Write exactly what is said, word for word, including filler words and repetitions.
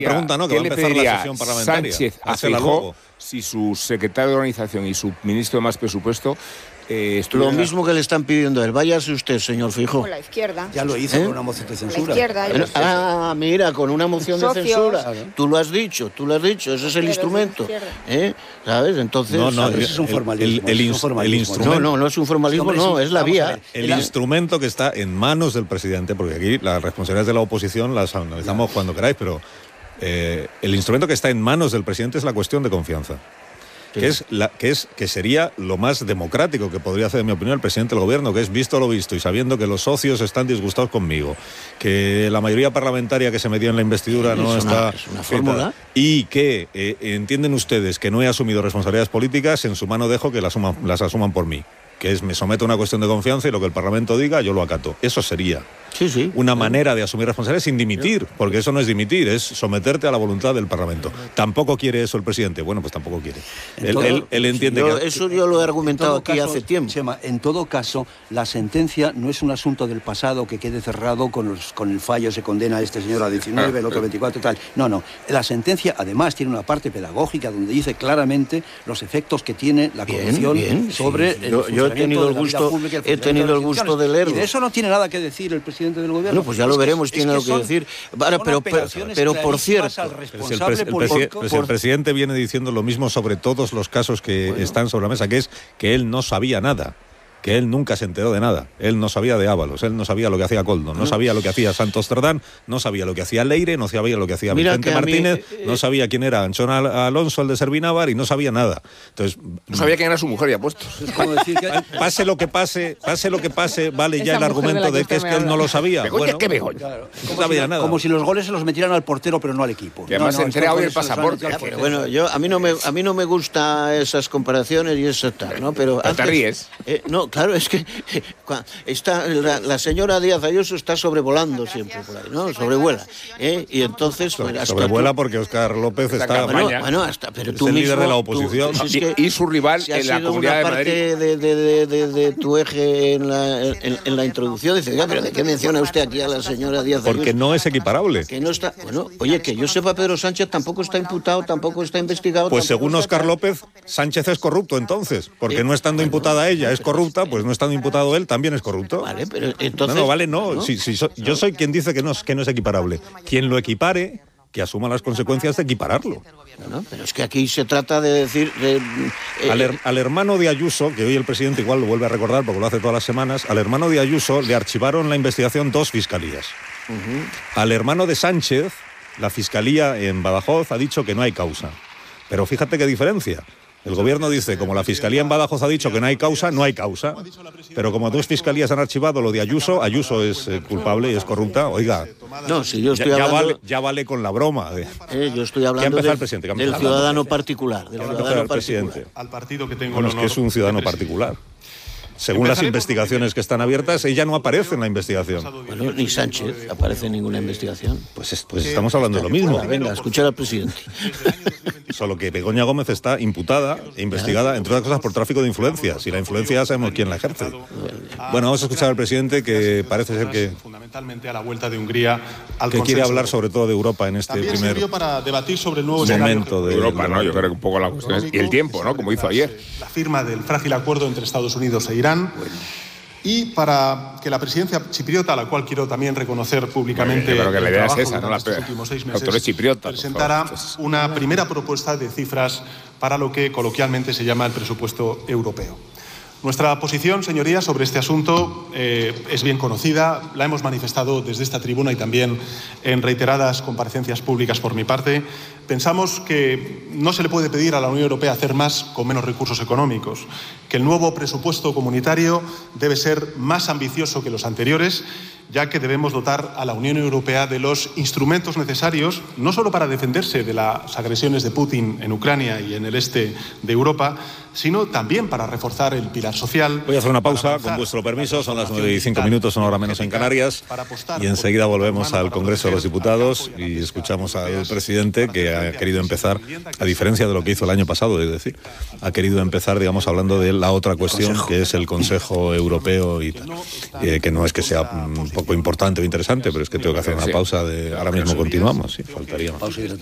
Pregunta, ¿no? Que va a empezar la sesión parlamentaria. Sánchez a Feijóo si su secretario de organización y su ministro de más presupuesto eh, lo mismo que le están pidiendo a él. Váyase usted, señor Feijóo. Con la izquierda. Ya lo hizo ¿Eh? con una moción de censura. La izquierda. Pero, ah, mira, con una moción de Socios. censura. Tú lo has dicho, tú lo has dicho. Ese es el instrumento. ¿Eh? ¿Sabes? Entonces... No, no, ¿sabes? es un formalismo. El, el, el, es un formalismo. el instrumento... No, no, no es un formalismo, no, es la vía. El la... instrumento que está en manos del presidente, porque aquí las responsabilidades de la oposición las analizamos ya. cuando queráis, pero eh, el instrumento que está en manos del presidente es la cuestión de confianza. Sí. Que, es la, que, es, que sería lo más democrático que podría hacer, en mi opinión, el presidente del gobierno, que es visto lo visto y sabiendo que los socios están disgustados conmigo, que la mayoría parlamentaria que se metió en la investidura sí, no es está... Una, es una fórmula. Y que eh, entienden ustedes que no he asumido responsabilidades políticas, en su mano dejo que las asuman, las asuman por mí. Que es, me someto a una cuestión de confianza y lo que el Parlamento diga, yo lo acato. Eso sería sí, sí, una sí. manera de asumir responsabilidades sin dimitir, porque eso no es dimitir, es someterte a la voluntad del Parlamento. ¿Tampoco quiere eso el presidente? Bueno, pues tampoco quiere. Él, todo, él, él entiende yo, que... Eso yo lo he argumentado aquí caso, hace tiempo. Chema, en todo caso, la sentencia no es un asunto del pasado que quede cerrado con, los, con el fallo, se condena a este señor a diecinueve, el otro a veinticuatro y tal. No, no. La sentencia, además, tiene una parte pedagógica donde dice claramente los efectos que tiene la corrupción bien, bien, sobre sí, sí. el yo, yo he tenido el gusto He tenido el gusto de leerlo. Y de eso no tiene nada que decir el presidente del gobierno. No, pues ya lo veremos, es tiene algo que, que decir. Ahora, pero, pero, pero por cierto, pero si el, pres el, por, por, pues el presidente viene diciendo lo mismo sobre todos los casos que bueno. están sobre la mesa, que es que él no sabía nada. Que él nunca se enteró de nada. Él no sabía de Ábalos, él no sabía lo que hacía Coldo, no sabía lo que hacía Santos Cerdán, no sabía lo que hacía Leire, no sabía lo que hacía Mira Vicente que Martínez, mí, eh, no sabía quién era Anchón Alonso, el de Servinávar, y no sabía nada. Entonces, no sabía quién era su mujer y apuestos. Es como decir que... Pase lo que pase, pase lo que pase, vale Esa ya el argumento de, de que es que él no lo sabía. Begoña, bueno, ¿qué Begoña? Claro. No Como, sabía si, nada. como si los goles se los metieran al portero, pero no al equipo. Que además no, no, se entrega hoy el pasaporte. Pero bueno, yo a mí no me a mí no me gustan esas comparaciones y eso tal, ¿no? Pero antes, te ríes. Eh, no, claro, es que Está, la, la señora Díaz Ayuso está sobrevolando siempre por ahí, ¿no? Sobrevuela. ¿eh? Y entonces... Pues, hasta sobrevuela tú... porque Oscar López está... está bueno, bueno, hasta, pero es tú el mismo, líder de la oposición. Tú, y, es que, y su rival si en la Comunidad de Madrid. De, de, de, de, de tu eje en la, en, en la introducción, dice, ya, pero ¿de qué menciona usted aquí a la señora Díaz Ayuso? Porque no es equiparable. Que no está... Bueno, oye, que yo sepa, Pedro Sánchez tampoco está imputado, tampoco está investigado... Pues según Oscar López, Sánchez es corrupto entonces, porque no estando imputada ella es corrupta, pues no estando imputado él también es corrupto. Vale, pero entonces... No, no, vale, no. ¿no? Si, si so, yo soy quien dice que no, que no es equiparable. Quien lo equipare, que asuma las consecuencias de equipararlo. No, pero es que aquí se trata de decir... De, eh, al, her, al hermano de Ayuso, que hoy el presidente igual lo vuelve a recordar porque lo hace todas las semanas, al hermano de Ayuso le archivaron la investigación dos fiscalías. Uh-huh. Al hermano de Sánchez, la fiscalía en Badajoz ha dicho que no hay causa. Pero fíjate qué diferencia. El gobierno dice, como la Fiscalía en Badajoz ha dicho que no hay causa, no hay causa. Pero como dos fiscalías han archivado lo de Ayuso, Ayuso es eh, culpable y es corrupta. Oiga, no, si yo estoy ya, hablando... ya, vale, ya vale con la broma. Eh, yo estoy hablando del, el presidente, del ciudadano hablando? particular. Del ciudadano el presidente. particular. Al partido que tengo bueno, es que es un ciudadano particular. Según las investigaciones que están abiertas, ella no aparece en la investigación. Bueno, ni Sánchez aparece en ninguna investigación. Pues, es, pues estamos hablando de lo mismo. Venga, venga, escuchar al presidente. Solo que Begoña Gómez está imputada e investigada, entre otras cosas, por tráfico de influencias. Y la influencia ya sabemos quién la ejerce. Bueno, vamos a escuchar al presidente, que parece ser que... Fundamentalmente a la vuelta de Hungría al que quiere hablar sobre todo de Europa en este También primer para debatir sobre el nuevo momento de Europa, ¿no? Yo creo que un poco la cuestión es... Y el tiempo, ¿no? Como hizo ayer. La firma del frágil acuerdo entre Estados Unidos e Irán. Bueno. Y para que la presidencia chipriota, a la cual quiero también reconocer públicamente bueno, que la idea el es esa, ¿no? La estos últimos seis meses, autor es chipriota, presentara una primera propuesta de cifras para lo que coloquialmente se llama el presupuesto europeo. Nuestra posición, señorías, sobre este asunto eh, es bien conocida, la hemos manifestado desde esta tribuna y también en reiteradas comparecencias públicas por mi parte. Pensamos que no se le puede pedir a la Unión Europea hacer más con menos recursos económicos, que el nuevo presupuesto comunitario debe ser más ambicioso que los anteriores, ya que debemos dotar a la Unión Europea de los instrumentos necesarios, no solo para defenderse de las agresiones de Putin en Ucrania y en el este de Europa, sino también para reforzar el pilar social. Voy a hacer una pausa, con vuestro permiso, son las nueve y cinco minutos, una hora menos en Canarias, y enseguida volvemos al Congreso de los Diputados y escuchamos al presidente, que ha querido empezar, a diferencia de lo que hizo el año pasado, es decir, ha querido empezar, digamos, hablando de la otra cuestión, que es el Consejo Europeo y tal, eh, que no es que sea un poco importante o interesante, pero es que tengo que hacer una pausa de... Ahora mismo continuamos, sí, faltaría más.